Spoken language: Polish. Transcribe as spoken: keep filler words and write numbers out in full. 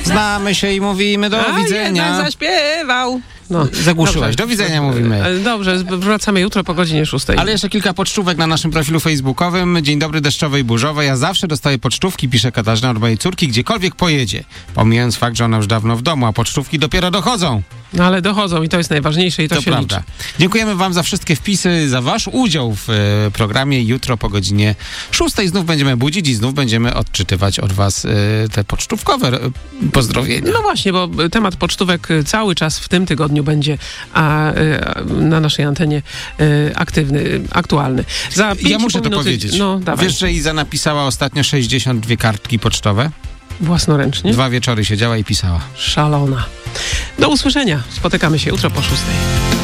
Znamy się i mówimy do A, widzenia. jednak zaśpiewał. No, zagłuszyłaś. Dobrze. Do widzenia mówimy. Dobrze, wracamy jutro po godzinie szóstej. Ale jeszcze kilka pocztówek na naszym profilu facebookowym. Dzień dobry, deszczowy i burzowy. Ja zawsze dostaję pocztówki, pisze Katarzyna od mojej córki, gdziekolwiek pojedzie. Pomijając fakt, że ona już dawno w domu, a pocztówki dopiero dochodzą. No ale dochodzą i to jest najważniejsze i to, To się prawda. liczy. Dziękujemy wam za wszystkie wpisy, za wasz udział w e, programie. Jutro po godzinie szóstej znów będziemy budzić i znów będziemy odczytywać od was e, te pocztówkowe e, pozdrowienia. No właśnie, bo temat pocztówek cały czas w tym tygodniu będzie a, a, na naszej antenie e, aktywny, aktualny. Za pięć Ja muszę i pół to minuty, powiedzieć. No, dawaj. Wiesz, że Iza napisała ostatnio sześćdziesiąt dwie kartki pocztowe? Własnoręcznie? Dwa wieczory siedziała i pisała. Szalona. Do usłyszenia. Spotykamy się jutro po szóstej.